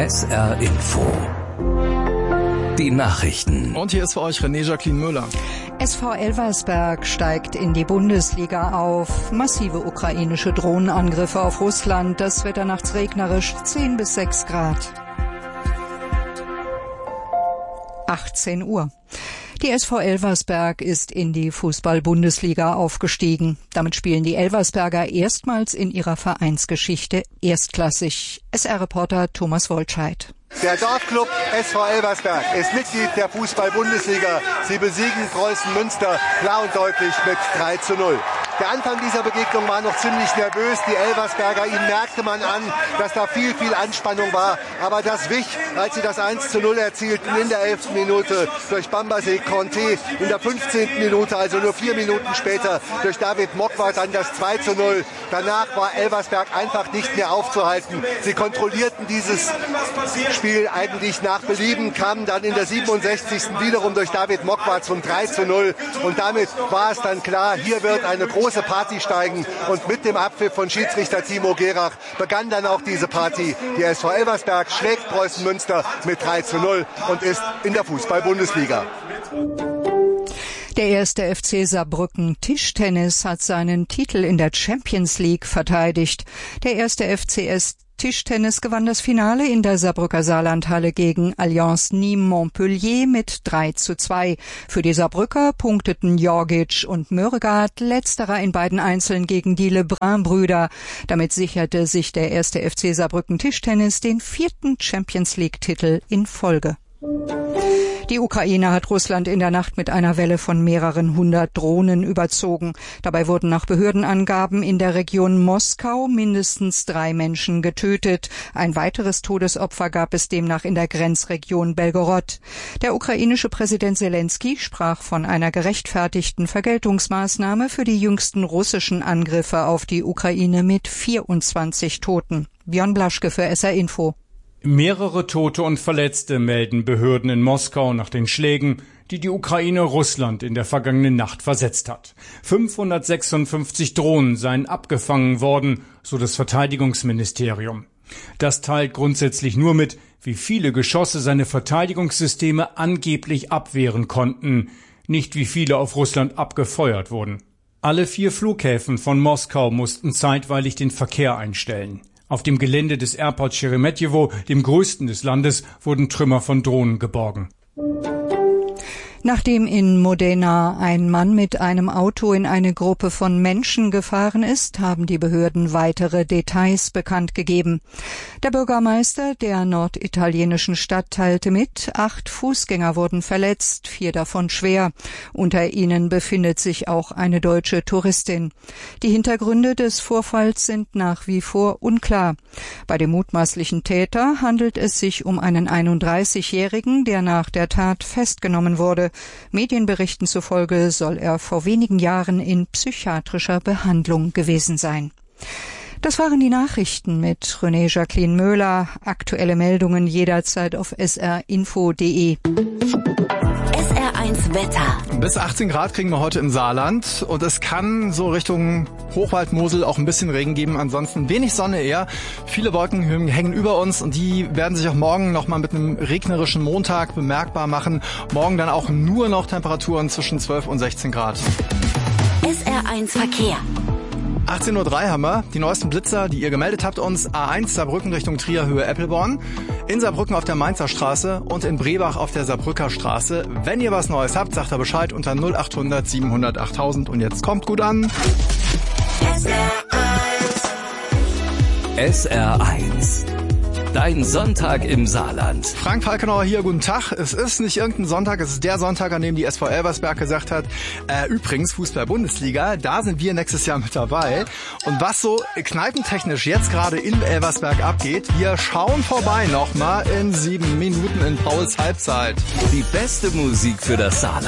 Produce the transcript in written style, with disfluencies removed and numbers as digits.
SR Info. Die Nachrichten. Und hier ist für euch René Jacqueline Müller. SV Elversberg steigt in die Bundesliga auf. Massive ukrainische Drohnenangriffe auf Russland. Das Wetter nachts regnerisch, 10 bis 6 Grad. 18 Uhr. Die SV Elversberg ist in die Fußball-Bundesliga aufgestiegen. Damit spielen die Elversberger erstmals in ihrer Vereinsgeschichte erstklassig. SR-Reporter Thomas Woltscheid. Der Dorfclub SV Elversberg ist Mitglied der Fußball-Bundesliga. Sie besiegen Preußen Münster klar und deutlich mit 3:0. Der Anfang dieser Begegnung war noch ziemlich nervös. Die Elversberger, ihnen merkte man an, dass da viel Anspannung war. Aber das wich, als sie das 1:0 erzielten in der 11. Minute durch Bambasé Conté. In der 15. Minute, also nur 4 Minuten später, durch David Mokwart dann das 2:0. Danach war Elversberg einfach nicht mehr aufzuhalten. Sie kontrollierten dieses Spiel eigentlich nach Belieben, kamen dann in der 67. wiederum durch David Mokwart zum 3:0. Und damit war es dann klar, hier wird eine große Party steigen. Und mit dem Abpfiff von Schiedsrichter Timo Gerach begann dann auch diese Party. Die SV Elversberg schlägt Preußen Münster mit 3:0 und ist in der Fußball-Bundesliga. Der erste FC Saarbrücken Tischtennis hat seinen Titel in der Champions League verteidigt. Der erste FCS Tischtennis gewann das Finale in der Saarbrücker Saarlandhalle gegen Allianz Nîmes Montpellier mit 3:2. Für die Saarbrücker punkteten Jorgic und Møregaard, letzterer in beiden Einzeln gegen die Lebrun-Brüder. Damit sicherte sich der erste FC Saarbrücken Tischtennis den 4. Champions League-Titel in Folge. Die Ukraine hat Russland in der Nacht mit einer Welle von mehreren 100 Drohnen überzogen. Dabei wurden nach Behördenangaben in der Region Moskau mindestens 3 Menschen getötet. Ein weiteres Todesopfer gab es demnach in der Grenzregion Belgorod. Der ukrainische Präsident Selenskyj sprach von einer gerechtfertigten Vergeltungsmaßnahme für die jüngsten russischen Angriffe auf die Ukraine mit 24 Toten. Björn Blaschke für SR Info. Mehrere Tote und Verletzte melden Behörden in Moskau nach den Schlägen, die die Ukraine Russland in der vergangenen Nacht versetzt hat. 556 Drohnen seien abgefangen worden, so das Verteidigungsministerium. Das teilt grundsätzlich nur mit, wie viele Geschosse seine Verteidigungssysteme angeblich abwehren konnten, nicht wie viele auf Russland abgefeuert wurden. Alle 4 Flughäfen von Moskau mussten zeitweilig den Verkehr einstellen. Auf dem Gelände des Airport Sheremetyevo, dem größten des Landes, wurden Trümmer von Drohnen geborgen. Nachdem in Modena ein Mann mit einem Auto in eine Gruppe von Menschen gefahren ist, haben die Behörden weitere Details bekannt gegeben. Der Bürgermeister der norditalienischen Stadt teilte mit, 8 Fußgänger wurden verletzt, 4 davon schwer. Unter ihnen befindet sich auch eine deutsche Touristin. Die Hintergründe des Vorfalls sind nach wie vor unklar. Bei dem mutmaßlichen Täter handelt es sich um einen 31-Jährigen, der nach der Tat festgenommen wurde. Medienberichten zufolge soll er vor wenigen Jahren in psychiatrischer Behandlung gewesen sein. Das waren die Nachrichten mit René Jacqueline Müller. Aktuelle Meldungen jederzeit auf srinfo.de. SR1 Wetter. Bis 18 Grad kriegen wir heute im Saarland und es kann so Richtung Hochwald-Mosel auch ein bisschen Regen geben. Ansonsten wenig Sonne eher. Viele Wolken hängen über uns und die werden sich auch morgen nochmal mit einem regnerischen Montag bemerkbar machen. Morgen dann auch nur noch Temperaturen zwischen 12 und 16 Grad. SR1 Verkehr. 18:03 Uhr haben wir die neuesten Blitzer, die ihr gemeldet habt uns. A1 Saarbrücken Richtung Trier Höhe Eppelborn, in Saarbrücken auf der Mainzer Straße und in Brebach auf der Saarbrücker Straße. Wenn ihr was Neues habt, sagt da Bescheid unter 0800 700 8000 und jetzt kommt gut an. SR1. Dein Sonntag im Saarland. Frank Falkenauer hier, guten Tag. Es ist nicht irgendein Sonntag, es ist der Sonntag, an dem die SV Elversberg gesagt hat, übrigens Fußball-Bundesliga, da sind wir nächstes Jahr mit dabei. Und was so kneipentechnisch jetzt gerade in Elversberg abgeht, wir schauen vorbei nochmal in 7 Minuten in Pauls Halbzeit. Die beste Musik für das Saarland.